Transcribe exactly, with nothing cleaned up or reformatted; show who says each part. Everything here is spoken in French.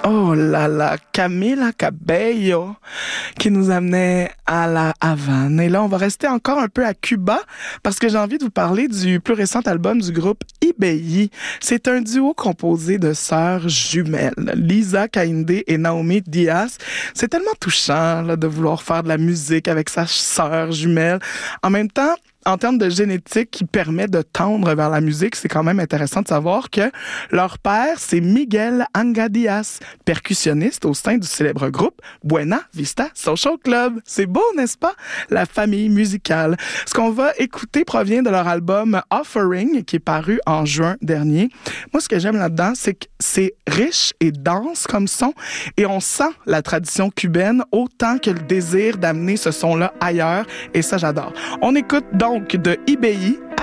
Speaker 1: Oh là là, Camila Cabello qui nous amenait à la Havane. Et là, on va rester encore un peu à Cuba parce que j'ai envie de vous parler du plus récent album du groupe Ibeyi. C'est un duo composé de sœurs jumelles, Lisa Kainde et Naomi Diaz. C'est tellement touchant là, de vouloir faire de la musique avec sa sœur jumelle. En même temps, en termes de génétique qui permet de tendre vers la musique, c'est quand même intéressant de savoir que leur père, c'est Miguel Anga Diaz, percussionniste au sein du célèbre groupe Buena Vista Social Club. C'est beau, n'est-ce pas? La famille musicale. Ce qu'on va écouter provient de leur album Offering, qui est paru en juin dernier. Moi, ce que j'aime là-dedans, c'est que c'est riche et dense comme son, et on sent la tradition cubaine autant que le désir d'amener ce son-là ailleurs, et ça, j'adore. On écoute donc de Ibeyi,